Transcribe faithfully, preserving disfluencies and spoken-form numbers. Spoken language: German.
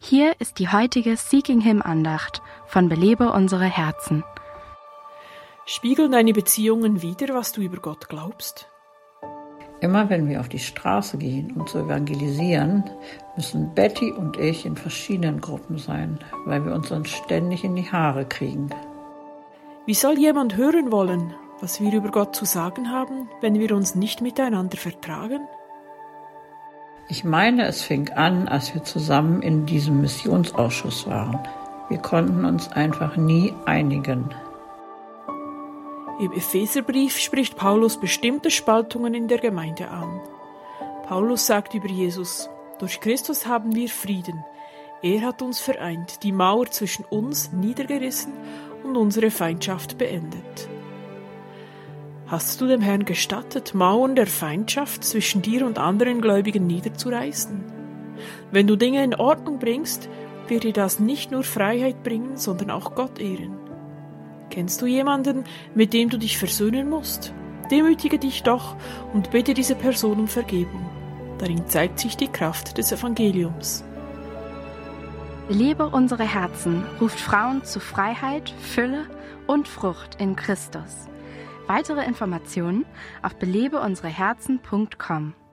Hier ist die heutige Seeking Him Andacht von Belebe unsere Herzen. Spiegeln deine Beziehungen wider, was du über Gott glaubst? Immer wenn wir auf die Straße gehen, um zu evangelisieren, müssen Betty und ich in verschiedenen Gruppen sein, weil wir uns sonst ständig in die Haare kriegen. Wie soll jemand hören wollen, was wir über Gott zu sagen haben, wenn wir uns nicht miteinander vertragen? Ich meine, es fing an, als wir zusammen in diesem Missionsausschuss waren. Wir konnten uns einfach nie einigen. Im Epheserbrief spricht Paulus bestimmte Spaltungen in der Gemeinde an. Paulus sagt über Jesus: Durch Christus haben wir Frieden. Er hat uns vereint, die Mauer zwischen uns niedergerissen und unsere Feindschaft beendet. Hast du dem Herrn gestattet, Mauern der Feindschaft zwischen dir und anderen Gläubigen niederzureißen? Wenn du Dinge in Ordnung bringst, wird dir das nicht nur Freiheit bringen, sondern auch Gott ehren. Kennst du jemanden, mit dem du dich versöhnen musst? Demütige dich doch und bitte diese Person um Vergebung. Darin zeigt sich die Kraft des Evangeliums. Belebe unsere Herzen ruft Frauen zu Freiheit, Fülle und Frucht in Christus. Weitere Informationen auf belebe unsere herzen punkt com.